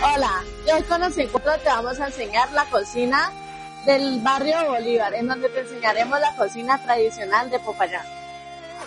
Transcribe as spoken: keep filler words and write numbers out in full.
Hola, y hoy con los encuentros te vamos a enseñar la cocina del barrio Bolívar, en donde te enseñaremos la cocina tradicional de Popayán.